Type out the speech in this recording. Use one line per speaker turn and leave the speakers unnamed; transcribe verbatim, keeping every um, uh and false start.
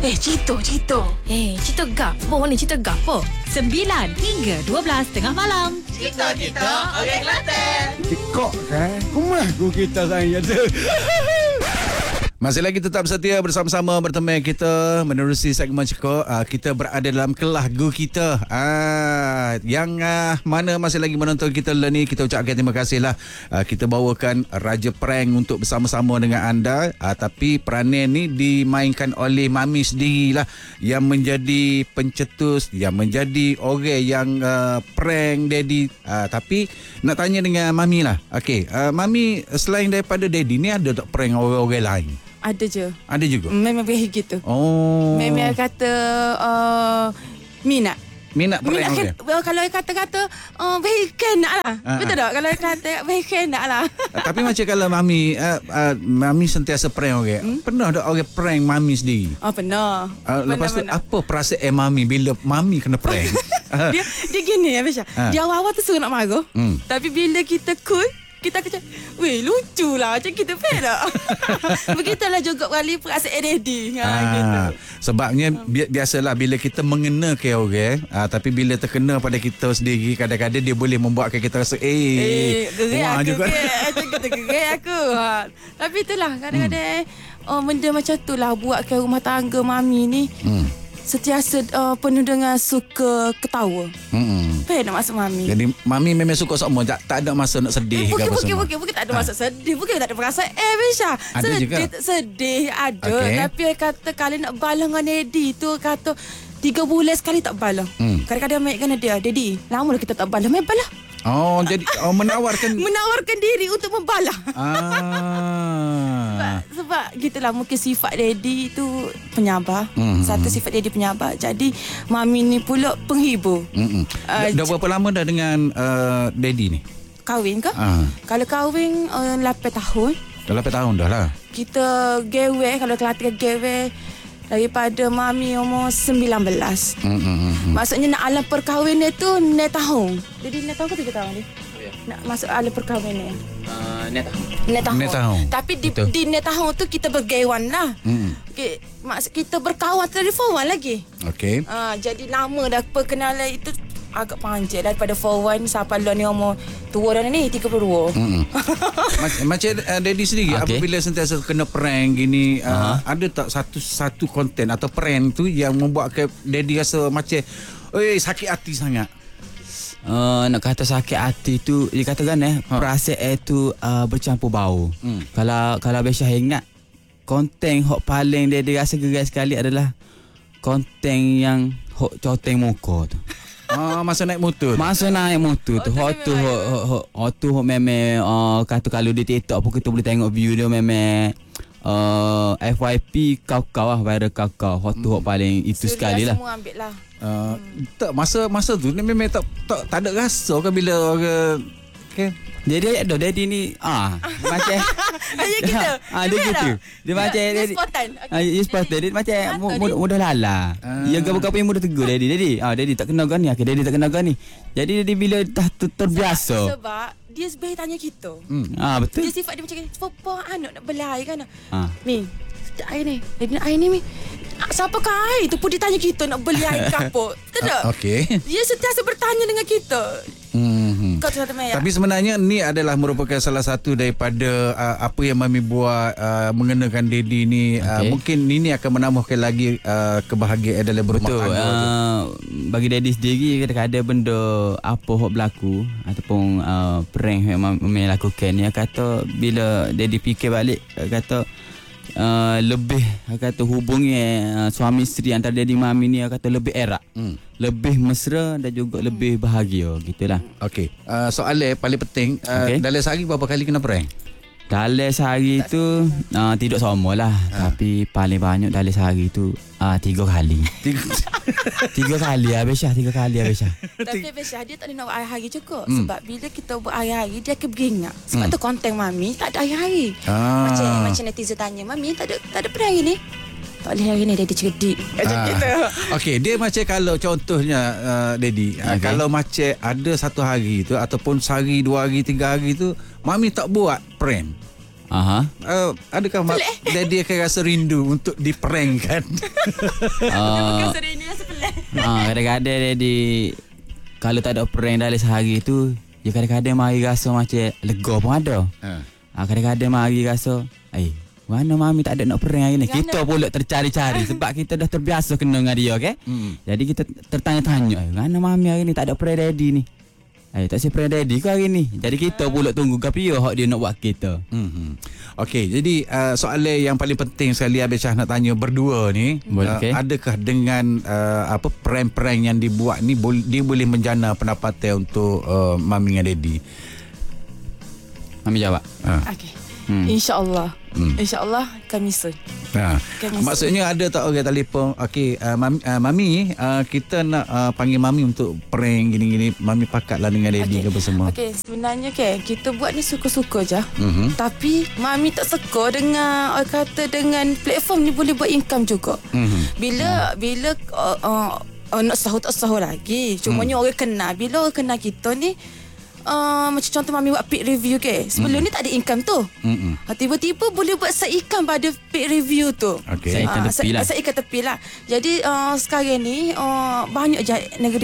Eh, Cito, Cito.
Eh, Cito gapo ni Cito gapo. Sembilan hingga dua belas tengah malam.
Cito, Cito, orang Kelantan.
Cikok kan? Kumah ku kita saya tu.
Masih lagi tetap setia bersama-sama bertemu kita menerusi segmen Cekok. Uh, kita berada dalam kelas Gu kita. Uh, yang uh, mana masih lagi menonton kita ni, kita ucapkan terima kasih lah. Uh, kita bawakan Raja Prank untuk bersama-sama dengan anda. Uh, tapi peranan ni dimainkan oleh Mami sendiri lah, yang menjadi pencetus, yang menjadi orang yang uh, prank Daddy. Uh, tapi nak tanya dengan Mami lah. Okey, uh, Mami selain daripada Daddy ni ada tak prank orang-orang lain?
Ada je.
Ada juga?
Memang begitu.
Oh.
Memang kata uh, minat.
Minat prank
Minat
okay.
kan, well, kalau kata-kata uh, vehicle nak lah.
Uh-huh.
Betul tak? Kalau kata vehicle nak lah.
Tapi macam kalau Mami uh, uh, Mami sentiasa prank orang, hmm? Pernah tak orang prank Mami sendiri?
Oh pernah.
Uh, lepas tu
pernah.
apa perasaan Mami bila Mami kena prank?
dia, dia gini ya Besha.
Ha.
Dia awal-awal tu suruh nak marah. Hmm. Tapi bila kita cool, kita kata, weh lucu lah macam kita fair tak? Begitulah juga kali perasaan Daddy. Ha,
ah,
gitu.
Sebabnya bi- biasalah bila kita mengena ke orang, ah, tapi bila terkena pada kita sendiri, kadang-kadang dia boleh membuatkan kita rasa eh,
Eh, gerak
wah
aku,
juga.
gerak aku, gerak aku. Ha. Tapi itulah kadang-kadang hmm. oh, benda macam tu lah buatkan rumah tangga Mami ni hmm. sentiasa uh, penuh dengan suka ketawa.
Hmm.
Apa nak maksud Mami?
Jadi Mami memang suka semua, tak, tak ada masa nak sedih
Eh,
ke
bukan,
apa
bukan,
semua.
bukan, bukan tak ada masa ha. sedih. Bukan tak ada perasaan. Eh, Besha.
Ada
sedih,
juga.
Sedih ada.
Okay.
Tapi kata kalau nak balas dengan Daddy tu, kata tiga bulan sekali tak balas. Hmm. Kadang-kadang main dengan dia. Daddy, lama dah kita tak balas. Main balas.
Oh, jadi oh, menawarkan
Menawarkan diri untuk membalas.
Ah.
Sebab, sebab gitulah mungkin sifat Daddy tu penyabar.
Hmm.
Satu sifat Daddy penyabar. Jadi Mami ni pula penghibur.
Hmm. Uh, dah berapa lama dah dengan uh, Daddy ni?
Kahwin ke?
Ah.
Kalau kahwin uh, lapan tahun.
Dah lapan tahun dah lah.
Kita gewe, kalau Kelantan gewe daripada Mami umur sembilan belas.
Hmm, hmm, hmm.
Maksudnya nak alam perkahwinan tu enam tahun. Jadi enam tahun ke tujuh tahun ni?
Ya.
Nak masuk alam perkahwinan.
Uh, enam tahun.
enam tahun.
enam tahun.
Tapi di,
Betul.
di enam tahun tu kita bergewan lah. Hmm. Okay, maksud kita berkawan telefonan lagi.
Okey.
Uh, jadi lama dah perkenalan itu agak panjang daripada form one sampai luar ni umur tua dah ni tiga puluh dua.
Hmm. Macam, macam uh, Daddy sendiri,
okay.
apabila sentiasa kena prank gini, uh, uh-huh. ada tak satu satu konten atau prank tu yang membuatkan Daddy rasa macam oi sakit hati sangat?
Uh, nak kata sakit hati tu, dia katakan eh ha. perasaan tu uh, bercampur bau. Hmm. Kalau kalau Besha ingat, konten hok paling dia, dia rasa gerai sekali adalah konten yang hok coteng muka tu.
Ah, masa naik motor.
Masa naik motor tu, hok tu hok hok hok tu hok memang uh, kata kalau di TikTok pun kita boleh tengok view dia memang uh, F Y P kau-kau lah, viral kau-kau. Hok tu hok paling itu
So,
sekali lah.
Semua ambil lah.
Uh, tak masa masa tu ni memang tak tak, tak ada rasa kan bila orang okay.
Jadi ada Daddy ni ah macam
Ayah kita.
ah dia gitu. Dia macam
dia
Daddy.
spontan.
Ah dia spontan. Dia macam mu- mudah lala.
Ah.
Ya gapo-gapo yang mudah tegur Daddy. Daddy. Ah Daddy tak kena kan ni. Daddy tak kena kan ni. Jadi Daddy bila dah ter- terbiasa.
Sebab dia sebenarnya tanya kita.
Hmm. Ah betul.
Dia sifat dia macam ni. Apa anak nak belai kan?
Ah.
Mi, sedap air ni. Dia nak air ni Mi. Siapa kau air tu pun dia tanya kita nak beli air ke apa. Betul tak?
Uh, Okey.
Dia sentiasa bertanya dengan kita.
Hmm.
Kau tu satu Maya.
Tapi sebenarnya ni adalah merupakan salah satu daripada uh, apa yang Mami buat uh, mengenakan Daddy ni. Okay. Uh, mungkin ini akan menambahkan lagi uh, kebahagiaan dalam berumah
Betul.
tangga.
Uh, bagi Daddy sendiri kadang-kadang benda apa hok berlaku ataupun uh, prank yang Mami lakukan ni, kata bila Daddy fikir balik, kata Uh, lebih kata hubungi uh, suami isteri antara Daddy Mami ni kata lebih erat, hmm. lebih mesra dan juga hmm. lebih bahagia gitulah.
Okey. Uh, soalan paling penting, uh,
okay.
dalam sehari berapa kali kena prank?
Dalam sehari tu uh, tidak sama lah, ha. Tapi paling banyak dalam sehari tu uh, tiga kali. Tiga, tiga kali Abisha, tiga kali Abisha.
Tapi Abisha dia tak ada nak buat hari-hari cukup. Hmm. Sebab bila kita buat hari-hari dia akan beringat. Sebab hmm. tu konten Mami tak ada hari-hari.
Ah.
Macam macam netizen tanya, Mami tak ada tak ada prank hari ni. Tak boleh hari ni Daddy cerdik. Macam
Ah.
gitu.
Okey, dia macam kalau contohnya uh, Daddy, okay. uh, kalau macam ada satu hari tu ataupun sehari, dua hari, tiga hari tu Mami tak buat prank.
Aha.
Uh, adakah mak daddy akan rasa rindu untuk diprankkan?
Uh, ah, kadang-kadang Daddy kalau tak ada prank dalam sehari tu, ya kadang-kadang mari rasa macam lega pun ada.
Uh.
Ah, kadang-kadang mari rasa, eh, mana mami tak ada nak prank hari ni?
Gana.
Kita pula tercari-cari sebab kita dah terbiasa kena dengan dia, okey?
Hmm.
Jadi kita tertanya-tanya, eh, mana mami hari ni tak ada prank Daddy ni? Eh, tak si prank Daddy ke hari ni? Jadi kita pula tunggu kapi hak dia nak buat kita.
Hmm. Okey, jadi uh, soalan yang paling penting sekali Abang Syah nak tanya berdua ni,
Boleh,
uh,
okey.
adakah dengan uh, apa prank-prank yang dibuat ni bol- dia boleh menjana pendapatan untuk uh, mami dengan daddy?
Mami jawab.
Ha.
Okey.
Hmm.
InsyaAllah.
Hmm.
InsyaAllah kami sun.
Ha.
Kami
Maksudnya ada tak orang telefon, okey uh, mami, uh, mami uh, kita nak uh, panggil mami untuk prank gini-gini, mami pakatlah dengan daddy ke apa semua.
Okey, sebenarnya ke kita buat ni suka-suka je.
Mhm.
Tapi mami tak suka dengan orang kata dengan platform ni boleh buat income juga.
Mhm.
Bila bila uh, uh, uh, nak sahur tak sahur lagi. Cumanya orang kenal. Bila orang kenal kita ni Uh, macam contoh mami buat paid review ke. Sebelum
Mm.
ni tak ada income tu.
Mhm.
Ha, tiba-tiba boleh buat side income pada paid review tu.
Okey.
Side income
Ah,
tepi lah.
Side income tepi lah. Jadi uh, sekarang ni uh, banyak je negeri